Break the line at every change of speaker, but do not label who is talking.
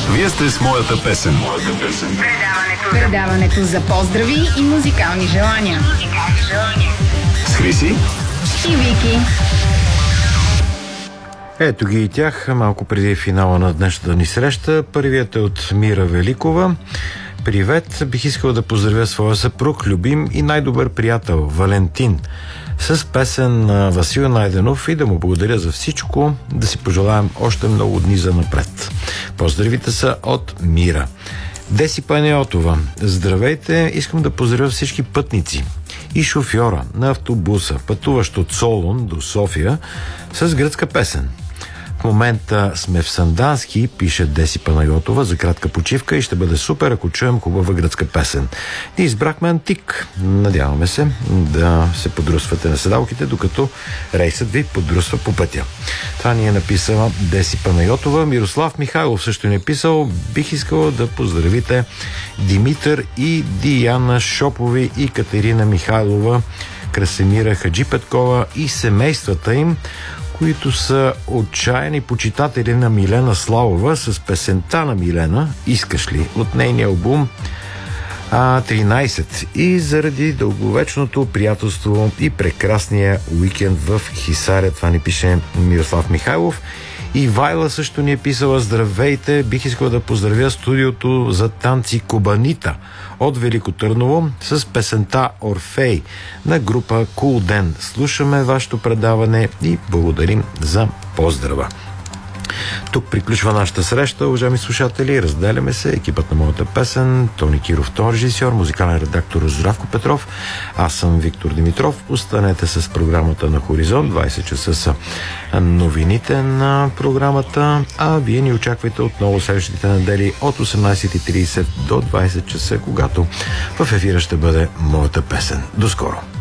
Вие сте с моята песен.
Предаването за поздрави и музикални желания.
С Хриси
И Вики.
Ето ги и тях, малко преди финала на днешната ни среща. Първият е от Мира Великова. Привет, бих искал да поздравя своя съпруг, любим и най-добър приятел Валентин с песен на Васил Найденов и да му благодаря за всичко, да си пожелаем още много дни за напред. Поздравите са от Мира. Деси Панайотова. Здравейте, искам да поздравя всички пътници и шофьора на автобуса, пътуващ от Солун до София с гръцка песен. В момента сме в Сандански, пише Деси Панайотова, за кратка почивка и ще бъде супер, ако чуем хубава гръцка песен. И избрахме Антик. Надяваме се да се подрусвате на седалките, докато рейсът ви подрусва по пътя. Това ни е написала Деси Панайотова. Мирослав Михайлов също ни е писал: бих искала да поздравите Димитър и Диана Шопови и Катерина Михайлова, Красимира Хаджи Петкова и семействата им, които са отчаяни почитатели на Милена Славова с песента на Милена "Искаш ли" от нейния албум 13 и заради дълговечното приятелство и прекрасния уикенд в Хисаря. Това ни пише Мирослав Михайлов. И Вайла също ни е писала: здравейте, бих искала да поздравя студиото за танци Кубанита от Велико Търново с песента Орфей на група Кул Ден. Слушаме вашето предаване и благодарим за поздрава. Тук приключва нашата среща, уважаеми слушатели. Разделяме се. Екипът на моята песен: Тони Киров, тон режисьор, музикален редактор Здравко Петров. Аз съм Виктор Димитров. Останете с програмата на Хоризонт. 20 часа са новините на програмата, а вие ни очаквайте отново следващите недели от 18:30 до 20 часа, когато в ефира ще бъде моята песен. До скоро!